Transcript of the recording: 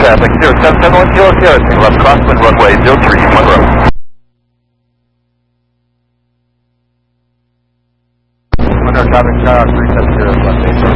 traffic, 07710 Sierra, taking left crosswind runway 03, Monroe. Monroe traffic, 370 left base.